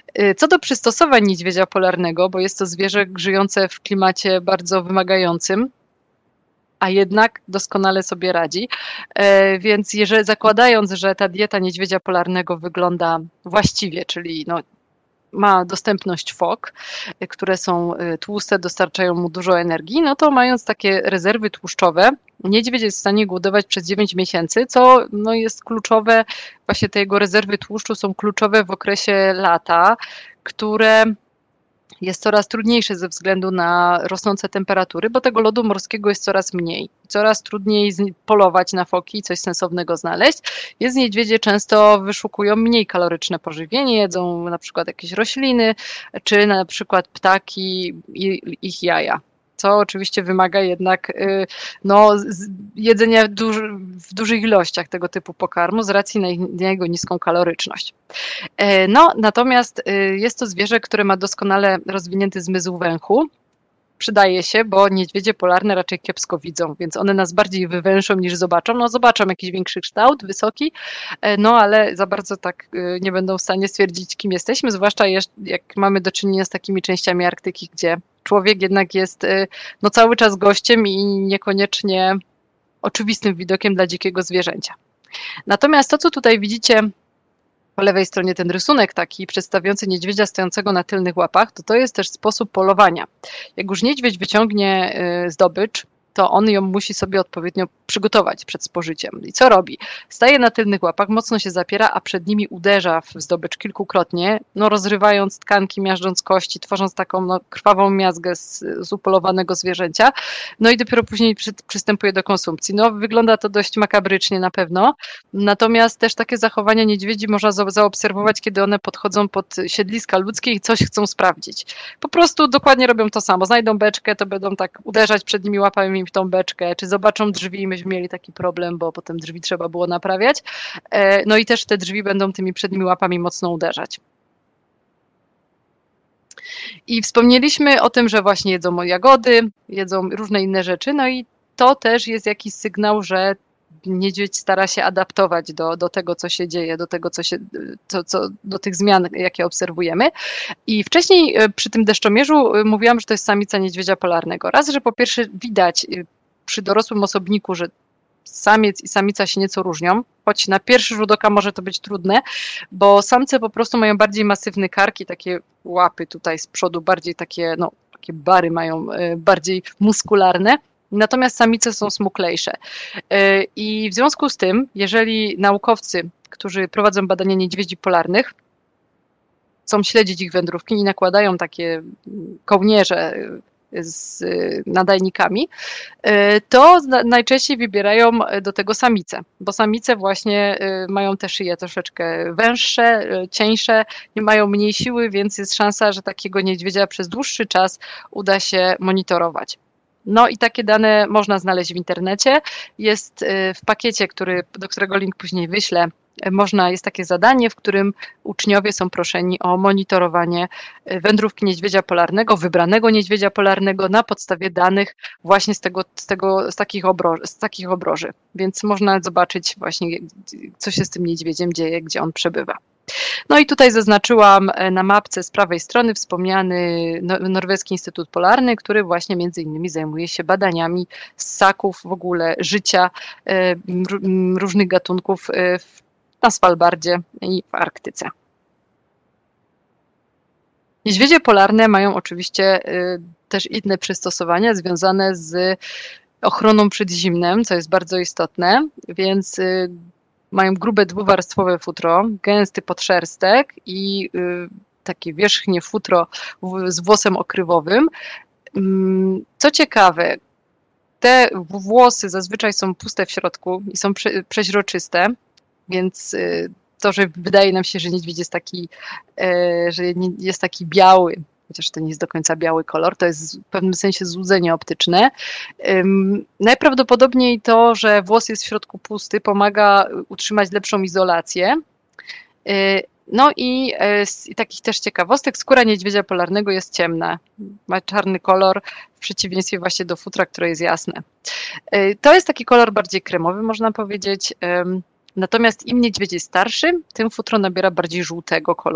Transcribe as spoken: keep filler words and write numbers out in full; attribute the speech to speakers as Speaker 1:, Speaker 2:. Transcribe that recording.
Speaker 1: Co do przystosowań niedźwiedzia polarnego, bo jest to zwierzę żyjące w klimacie bardzo wymagającym, a jednak doskonale sobie radzi. Więc jeżeli zakładając, że ta dieta niedźwiedzia polarnego wygląda właściwie, czyli no, ma dostępność fok, które są tłuste, dostarczają mu dużo energii, no to mając takie rezerwy tłuszczowe, niedźwiedź jest w stanie głodować przez dziewięć miesięcy, co no, jest kluczowe, właśnie te jego rezerwy tłuszczu są kluczowe w okresie lata, które jest coraz trudniejsze ze względu na rosnące temperatury, bo tego lodu morskiego jest coraz mniej. Coraz trudniej polować na foki i coś sensownego znaleźć. Więc niedźwiedzie często wyszukują mniej kaloryczne pożywienie, jedzą na przykład jakieś rośliny, czy na przykład ptaki i ich jaja. Co oczywiście wymaga jednak no, jedzenia duży, w dużych ilościach tego typu pokarmu z racji na, na jego niską kaloryczność. No, natomiast jest to zwierzę, które ma doskonale rozwinięty zmysł węchu. Przydaje się, bo niedźwiedzie polarne raczej kiepsko widzą, więc one nas bardziej wywęszą niż zobaczą. No zobaczą jakiś większy kształt, wysoki, no ale za bardzo tak nie będą w stanie stwierdzić, kim jesteśmy, zwłaszcza jak mamy do czynienia z takimi częściami Arktyki, gdzie człowiek jednak jest no, cały czas gościem i niekoniecznie oczywistym widokiem dla dzikiego zwierzęcia. Natomiast to, co tutaj widzicie po lewej stronie, ten rysunek taki przedstawiający niedźwiedzia stojącego na tylnych łapach, to to jest też sposób polowania. Jak już niedźwiedź wyciągnie zdobycz, to on ją musi sobie odpowiednio przygotować przed spożyciem. I co robi? Staje na tylnych łapach, mocno się zapiera, a przed nimi uderza w zdobycz kilkukrotnie, no rozrywając tkanki, miażdżąc kości, tworząc taką no, krwawą miazgę z, z upolowanego zwierzęcia. No i dopiero później przy, przystępuje do konsumpcji. No wygląda to dość makabrycznie na pewno, natomiast też takie zachowania niedźwiedzi można za, zaobserwować, kiedy one podchodzą pod siedliska ludzkie i coś chcą sprawdzić. Po prostu dokładnie robią to samo. Znajdą beczkę, to będą tak uderzać przed nimi łapami w tą beczkę, czy zobaczą drzwi i myśmy mieli taki problem, bo potem drzwi trzeba było naprawiać. No i też te drzwi będą tymi przednimi łapami mocno uderzać. I wspomnieliśmy o tym, że właśnie jedzą jagody, jedzą różne inne rzeczy, no i to też jest jakiś sygnał, że niedźwiedź stara się adaptować do, do tego, co się dzieje, do tego, co się, co, co, do tych zmian, jakie obserwujemy. I wcześniej przy tym deszczomierzu mówiłam, że to jest samica niedźwiedzia polarnego. Raz, że po pierwsze widać przy dorosłym osobniku, że samiec i samica się nieco różnią, choć na pierwszy rzut oka może to być trudne, bo samce po prostu mają bardziej masywny kark i takie łapy tutaj z przodu, bardziej takie, no, takie bary mają bardziej muskularne. Natomiast samice są smuklejsze. I w związku z tym, jeżeli naukowcy, którzy prowadzą badania niedźwiedzi polarnych, chcą śledzić ich wędrówki i nakładają takie kołnierze z nadajnikami, to najczęściej wybierają do tego samice, bo samice właśnie mają te szyje troszeczkę węższe, cieńsze, mają mniej siły, więc jest szansa, że takiego niedźwiedzia przez dłuższy czas uda się monitorować. No i takie dane można znaleźć w internecie. Jest w pakiecie, który, do którego link później wyślę, można, jest takie zadanie, w którym uczniowie są proszeni o monitorowanie wędrówki niedźwiedzia polarnego, wybranego niedźwiedzia polarnego na podstawie danych właśnie z, tego, z, tego, z, takich, obroży, z takich obroży. Więc można zobaczyć właśnie, co się z tym niedźwiedziem dzieje, gdzie on przebywa. No i tutaj zaznaczyłam na mapce z prawej strony wspomniany Norweski Instytut Polarny, który właśnie między innymi zajmuje się badaniami ssaków, w ogóle życia różnych gatunków na Svalbardzie i w Arktyce. Niedźwiedzie polarne mają oczywiście też inne przystosowania związane z ochroną przed zimnem, co jest bardzo istotne, więc mają grube dwuwarstwowe futro, gęsty podszerstek i takie wierzchnie futro z włosem okrywowym. Co ciekawe, te włosy zazwyczaj są puste w środku i są prze, przeźroczyste, więc to, że wydaje nam się, że niedźwiedź jest taki, że jest taki biały, chociaż to nie jest do końca biały kolor, to jest w pewnym sensie złudzenie optyczne. Najprawdopodobniej to, że włos jest w środku pusty, pomaga utrzymać lepszą izolację. No i z takich też ciekawostek, skóra niedźwiedzia polarnego jest ciemna, ma czarny kolor, w przeciwieństwie właśnie do futra, które jest jasne. To jest taki kolor bardziej kremowy, można powiedzieć. Natomiast im niedźwiedź jest starszy, tym futro nabiera bardziej żółtego koloru.